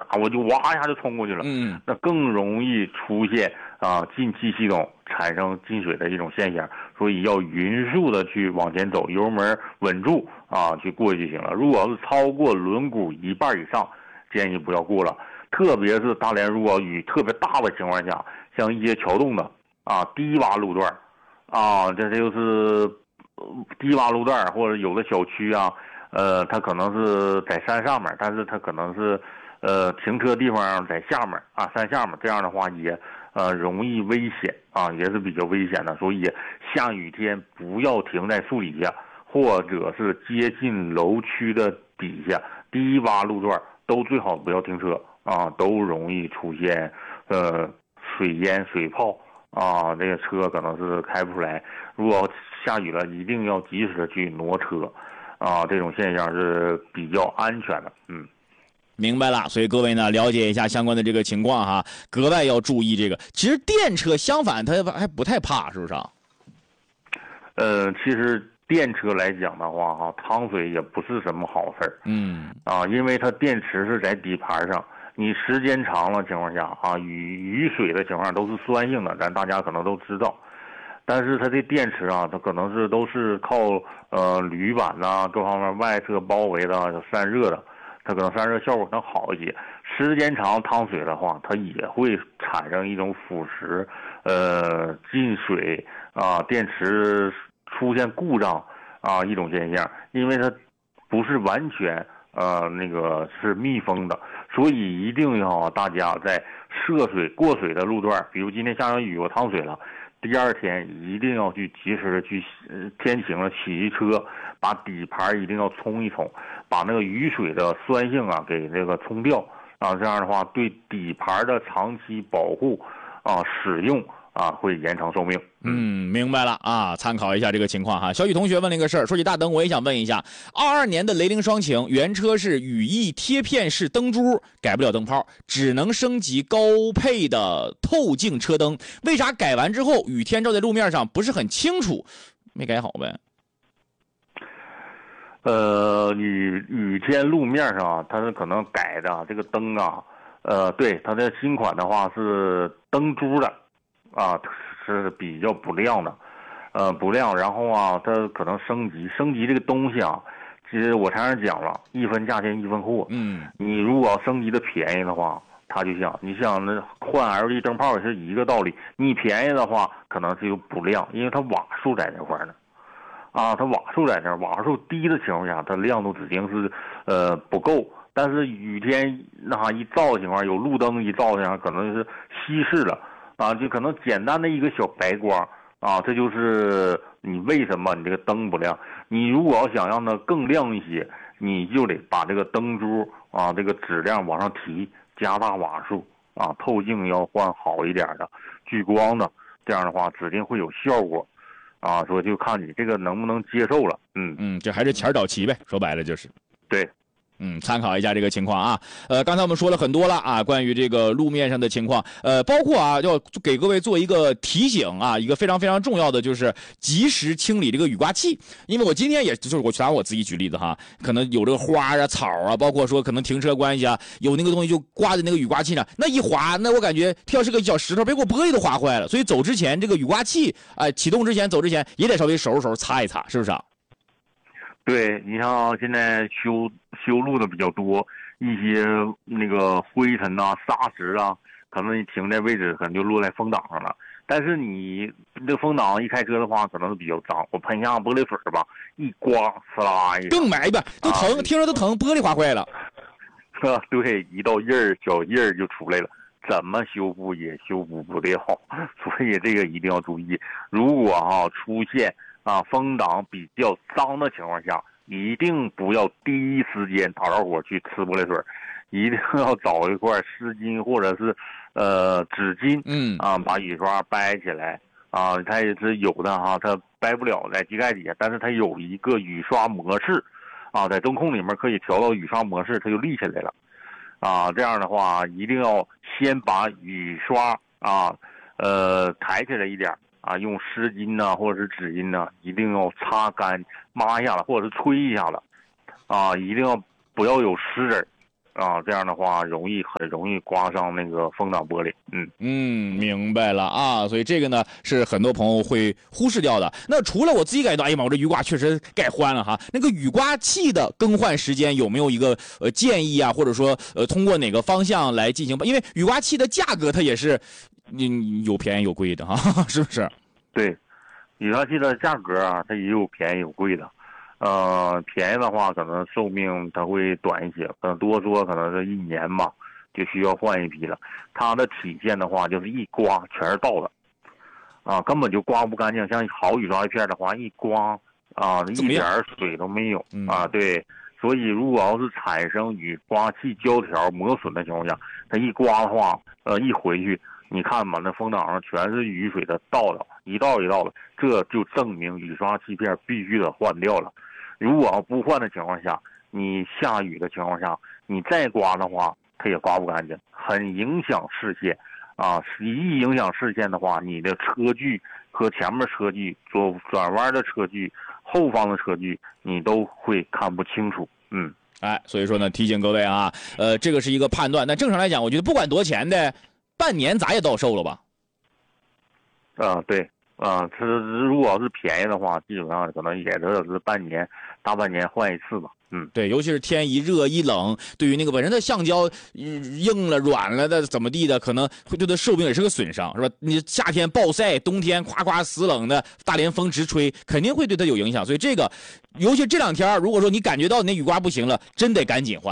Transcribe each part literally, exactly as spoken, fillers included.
我就哇一下就冲过去了， 嗯， 那更容易出现啊进气系统产生进水的一种现象，所以要匀速的去往前走，油门稳住啊，去过去就行了。如果要是超过轮毂一半以上，建议不要过了。特别是大连如果雨特别大的情况下，像一些桥洞的啊低洼路段啊，这就是低洼路段或者有的小区啊，呃，它可能是在山上面，但是它可能是呃停车地方在下面啊山下面，这样的话也呃容易危险啊，也是比较危险的。所以下雨天不要停在树底下，或者是接近楼区的底下，低洼路段都最好不要停车啊，都容易出现呃水淹水泡啊，这个车可能是开不出来。如果下雨了，一定要及时的去挪车啊，这种现象是比较安全的。嗯， 明白了。所以各位呢，了解一下相关的这个情况哈，格外要注意这个。其实电车相反，它还不太怕，是不是啊？ 呃，其实电车来讲的话，哈，趟水也不是什么好事儿。 嗯， 啊，因为它电池是在底盘上，你时间长了情况下啊，雨雨水的情况下都是酸性的，咱大家可能都知道。但是它这电池啊，它可能是都是靠呃铝板呐、各方面外侧包围的散热的，它可能散热效果更好一些。时间长趟水的话，它也会产生一种腐蚀，呃，进水啊，电池出现故障啊一种现象，因为它不是完全呃那个是密封的，所以一定要大家在涉水过水的路段，比如今天下完雨我趟水了。第二天一定要去及时的去呃天晴了洗一车，把底盘一定要冲一冲，把那个雨水的酸性啊给那个冲掉啊，这样的话对底盘的长期保护啊使用啊会延长寿命。 嗯，明白了啊，参考一下这个情况哈。小雨同学问了一个事儿，说起大灯，我也想问一下，二二年的雷凌双擎原车是羽翼贴片式灯珠，改不了灯泡，只能升级高配的透镜车灯，为啥改完之后雨天照在路面上不是很清楚？没改好呗？ 呃，雨雨天路面上，它是可能改的这个灯啊，呃，对，它的新款的话是灯珠的，啊，是比较不亮的，呃，不亮。然后啊，它可能升级，升级这个东西啊，其实我常常讲了，一分价钱一分货。 嗯， 你如果要升级的便宜的话，它就像你想那换 L E D 灯泡也是一个道理，你便宜的话可能是又不亮，因为它瓦数在那块呢。啊，它瓦数在那儿，瓦数低的情况下，它亮度指定是呃不够。但是雨天那啥一照的情况，有路灯一照的情况，可能是稀释了啊，就可能简单的一个小白光啊，这就是你为什么你这个灯不亮。你如果要想让它更亮一些，你就得把这个灯珠啊这个质量往上提，加大瓦数啊，透镜要换好一点的，聚光的，这样的话指定会有效果。啊，说就看你这个能不能接受了。嗯嗯，这还是钱找齐呗，说白了就是。 对。 嗯，参考一下这个情况啊。呃，刚才我们说了很多了啊，关于这个路面上的情况，呃，包括啊，要给各位做一个提醒啊，一个非常非常重要的就是及时清理这个雨刮器。因为我今天也就是我拿我自己举例子哈，可能有这个花啊、草啊，包括说可能停车关系啊，有那个东西就刮在那个雨刮器上，那一滑，那我感觉跳是个小石头，别给我玻璃都划坏了。所以走之前，这个雨刮器啊、呃，启动之前走之前也得稍微收拾收拾擦一擦，是不是啊？ 对，你像现在修修路的比较多，一些那个灰尘呐、沙石啊，可能你停在位置可能就落在风挡上了。但是你这风挡一开车的话，可能是比较脏，我喷一下玻璃水吧，一刮，呲啦一下， 更埋吧，都疼，啊、听着都疼，玻璃划坏了。 对，一道印儿，小印儿就出来了，怎么修复也修复不了，所以这个一定要注意。如果哈、啊、出现啊，风挡比较脏的情况下，一定不要第一时间打着火去呲玻璃水，一定要找一块湿巾或者是呃纸巾， 嗯啊，把雨刷掰起来啊，它也是有的哈，它掰不了在机盖底下，但是它有一个雨刷模式，啊，在中控里面可以调到雨刷模式，它就立起来了，啊，这样的话一定要先把雨刷啊，呃抬起来一点。啊，用湿巾呐、啊，或者是纸巾呐、啊，一定要擦干、抹一下子，或者是吹一下子，啊，一定要不要有湿疹， 啊，这样的话容易很容易刮伤那个风挡玻璃。嗯嗯，明白了啊。所以这个呢是很多朋友会忽视掉的。那除了我自己感觉到，哎呀妈，我这雨刮确实该换了哈。那个雨刮器的更换时间有没有一个呃建议啊，或者说呃通过哪个方向来进行？因为雨刮器的价格它也是，嗯，有便宜有贵的哈，是不是？ 对。雨刮器的价格啊，它也有便宜有贵的，呃，便宜的话可能寿命它会短一些，可能多说可能是一年吧，就需要换一批了。它的体现的话就是一刮全是倒的，啊，根本就刮不干净。像好雨刷片的话，一刮啊，一点水都没有啊。对，所以如果要是产生雨刮器胶条磨损的情况下，它一刮的话，呃，一回去。你看吧，那风挡上全是雨水的道道，一道一道的，这就证明雨刷器片必须得换掉了。如果要不换的情况下，你下雨的情况下，你再刮的话，它也刮不干净，很影响视线啊！一影响视线的话，你的车距和前面车距、左转弯的车距、后方的车距，你都会看不清楚。嗯， 哎，所以说呢，提醒各位啊，呃，这个是一个判断。那正常来讲，我觉得不管多钱的。半年咋也到手了吧？ 啊，对啊，它如果要是便宜的话，基本上可能也都是半年、大半年换一次吧。嗯， 对，尤其是天一热一冷，对于那个本身的橡胶硬了、软了的怎么地的，可能会对它寿命也是个损伤，是吧？你夏天暴晒，冬天夸夸死冷的大连风直吹，肯定会对它有影响。所以这个，尤其这两天，如果说你感觉到你那雨刮不行了，真得赶紧换。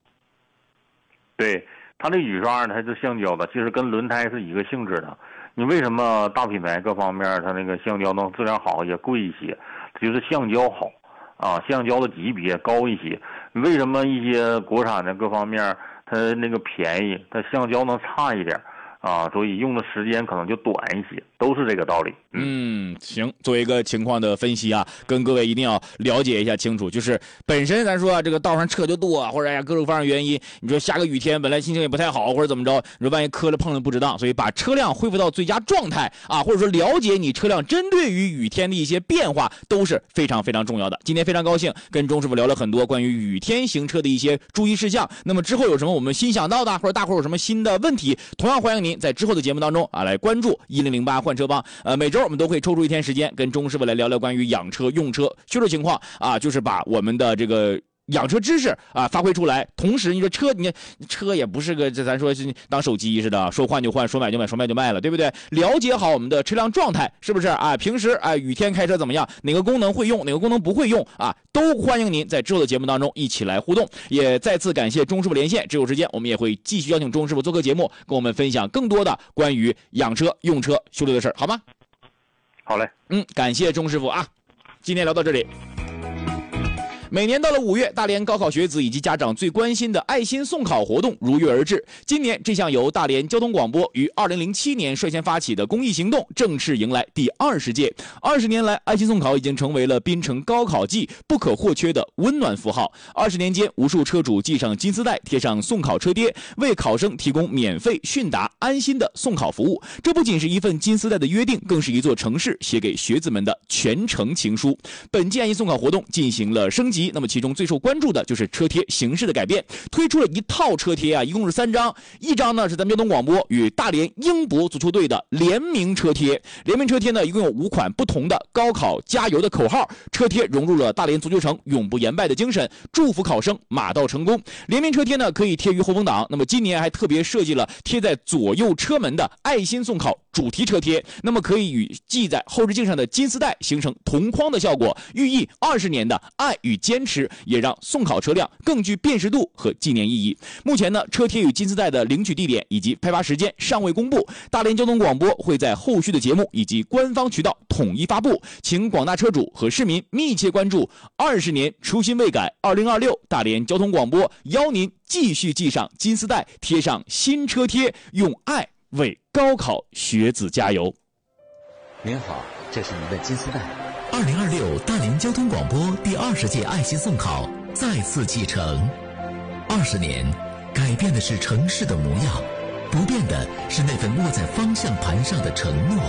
对。它这雨刷它是橡胶的，其实跟轮胎是一个性质的。你为什么大品牌各方面它那个橡胶能质量好也贵一些？就是橡胶好啊，橡胶的级别高一些。为什么一些国产的各方面它那个便宜，它橡胶能差一点啊？所以用的时间可能就短一些，都是这个道理。 嗯，行，作为一个情况的分析啊，跟各位一定要了解一下清楚。就是本身咱说啊，这个道上车就多，或者呀各种各样的原因，你说下个雨天本来心情也不太好，或者怎么着，你说万一磕了碰了不值当，所以把车辆恢复到最佳状态啊，或者说了解你车辆针对于雨天的一些变化都是非常非常重要的。今天非常高兴跟钟师傅聊了很多关于雨天行车的一些注意事项。那么之后有什么我们新想到的，或者大伙有什么新的问题，同样欢迎您在之后的节目当中啊来关注一零零八换车帮。呃，每周我们都会抽出一天时间跟钟师傅来聊聊关于养车、用车、修车情况啊，就是把我们的这个养车知识啊发挥出来。同时你说车，你车也不是个这咱说是当手机似的，说换就换，说买就买，说卖就卖了，对不对？了解好我们的车辆状态，是不是啊？平时啊雨天开车怎么样？哪个功能会用，哪个功能不会用啊？都欢迎您在之后的节目当中一起来互动。也再次感谢钟师傅连线，之后时间我们也会继续邀请钟师傅做客节目，跟我们分享更多的关于养车、用车、修车的事儿，好吗？ 好嘞， 嗯，感谢钟师傅啊，今天聊到这里。每年到了五月，大连高考学子以及家长最关心的爱心送考活动如约而至。今年，这项由大连交通广播于二零零七年率先发起的公益行动正式迎来第二十届。二十年来，爱心送考已经成为了滨城高考季不可或缺的温暖符号。二十年间，无数车主系上金丝带，贴上送考车贴，为考生提供免费、迅达、安心的送考服务。这不仅是一份金丝带的约定，更是一座城市写给学子们的全程情书。本届爱心送考活动进行了升级。那么其中最受关注的就是车贴形式的改变，推出了一套车贴啊，一共是三张，一张呢是咱们交通广播与大连英博足球队的联名车贴，联名车贴呢一共有五款不同的高考加油的口号，车贴融入了大连足球城永不言败的精神，祝福考生马到成功。联名车贴呢可以贴于后风挡，那么今年还特别设计了贴在左右车门的爱心送考主题车贴，那么可以与系在后视镜上的金丝带形成同框的效果，寓意二十年的爱与坚持，也让送考车辆更具辨识度和纪念意义。目前呢，车贴与金丝带的领取地点以及派发时间尚未公布，大连交通广播会在后续的节目以及官方渠道统一发布，请广大车主和市民密切关注。二十年初心未改，二零二六大连交通广播邀您继续系上金丝带，贴上新车贴，用爱为高考学子加油。 您好，这是您的金丝带。 二零二六大连交通广播第二十届爱心送考再次启程。二十年，改变的是城市的模样，不变的是那份握在方向盘上的承诺。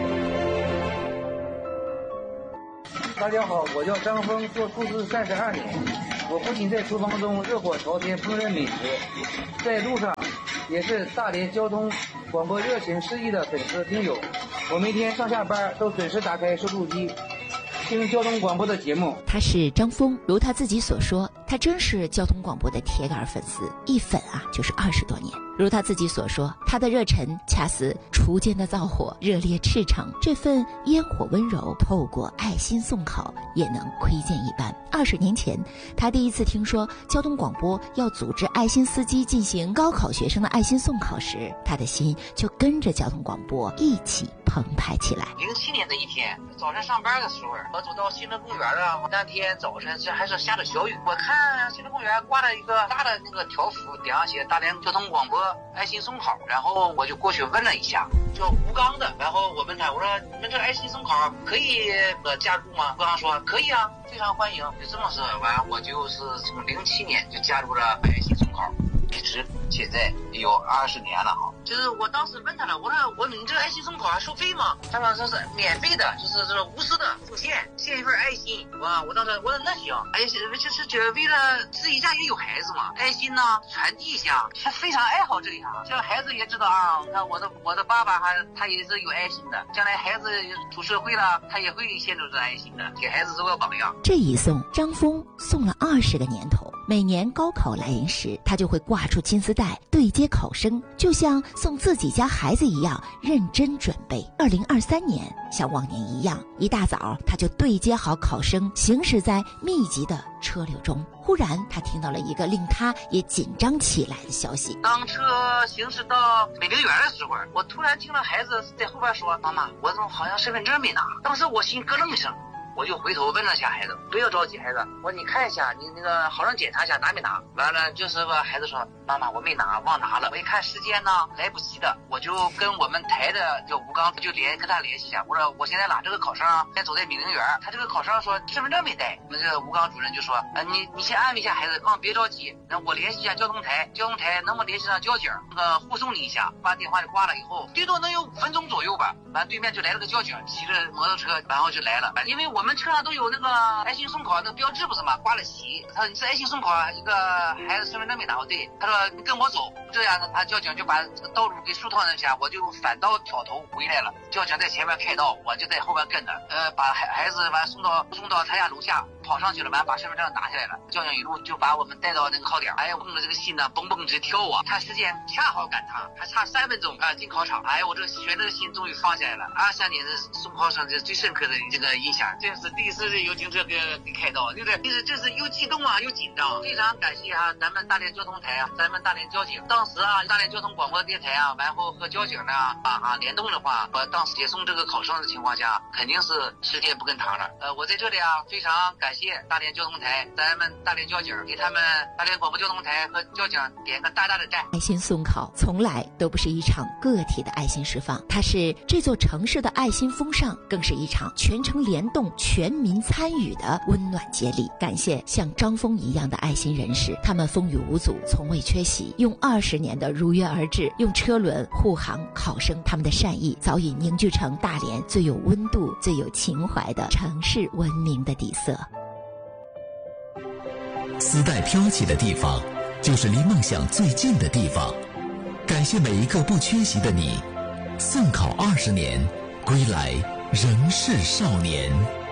大家好，我叫张峰，做复试三十二年。 我不仅在厨房中热火朝天烹饪美食，在路上也是大连交通广播热情示意的粉丝听友。我每天上下班都准时打开收录机，听交通广播的节目。 他是张峰，如他自己所说，他真是交通广播的铁杆粉丝，一粉啊就是二十多年。如他自己所说，他的热忱恰似初见的灶火，热烈赤诚，这份烟火温柔透过爱心送考也能窥见一斑。二十年前，他第一次听说交通广播要组织爱心司机进行高考学生的爱心送考时，他的心就跟着交通广播一起澎湃起来。 零七年的一天早晨上班的时候，我走到新城公园啊，那天早晨这还是下着小雨，我看新城公园挂了一个大的那个条幅，顶上写大连交通广播爱心送考，然后我就过去问了一下，叫吴刚的，然后我问他，我说你们这爱心送考可以呃加入吗？吴刚说可以啊，非常欢迎。就这么说完，我就是从零七年就加入了爱心送考，一直现在有二十年了哈。就是我当时问他了，我说我你这爱心送考还收费吗？他说这是免费的，就是这是无私的奉献，献一份爱心。哇，我当时我说那行，哎，就是觉得为了自己家也有孩子嘛，爱心呢传递一下，是非常爱好这一行。这孩子也知道啊，你看我的我的爸爸还他也是有爱心的，将来孩子出社会了，他也会献出这爱心的，给孩子做个榜样。 这一送，张峰送了二十个年头。每年高考来临时，他就会挂出金丝带对接考生，就像送自己家孩子一样认真准备。二零二三年像往年一样，一大早他就对接好考生，行驶在密集的车流中。忽然他听到了一个令他也紧张起来的消息。 当车行驶到美陵园的时候，我突然听到孩子在后边说，妈妈，我怎么好像身份证没拿？当时我心咯楞一声，我就回头问了下孩子，不要着急，孩子，我说你看一下你那个好生检查一下拿没拿。完了就是吧，孩子说妈妈我没拿，忘拿了。我一看时间呢来不及的，我就跟我们台的叫吴刚就联跟他联系一下，我说我现在拿这个考生现在走在美陵园，他这个考生说身份证没带。我们这个吴刚主任就说呃你你先安慰一下孩子，告别着急，那我联系一下交通台，交通台能不能联系上交警那个护送你一下。把电话就挂了以后，最多能有五分钟左右吧，完对面就来了个交警，骑着摩托车然后就来了。因为我们车上都有那个爱心送考那个标志不是吗？挂了旗。他说你是爱心送考一个孩子身份证没拿。我对他说你跟我走。这样呢，他交警就把这个道路给疏通了一下，我就反刀挑头回来了。交警在前面开道，我就在后边跟着，呃，把孩孩子完送到送到他家楼下，跑上去了，完把身份证拿下来了。交警一路就把我们带到那个考点，哎呀，我们这个心呢蹦蹦直跳啊！看时间恰好赶趟，还差三分钟啊进考场。哎呀，我这个悬着的心终于放下来了。二三年的送考生这最深刻的这个印象，这是第一次有警车给给开道，对不对？就是这是又激动啊又紧张，非常感谢啊咱们大连交通台啊，咱们大连交警。当时啊大连交通广播电台啊，完后和交警呢啊啊联动的话，我当时接送这个考生的情况下，肯定是时间不跟堂了。呃，我在这里啊非常感谢大连交通台，咱们大连交警给他们大连广播交通台和交警点个大大的赞。 爱心送考从来都不是一场个体的爱心释放，它是这座城市的爱心风尚，更是一场全城联动、全民参与的温暖接力。感谢像张峰一样的爱心人士，他们风雨无阻，从未缺席，用二十年的如约而至，用车轮护航考生，他们的善意早已凝聚成大连最有温度、最有情怀的城市文明的底色。 丝带飘起的地方，就是离梦想最近的地方。感谢每一个不缺席的你，送考二十年，归来仍是少年。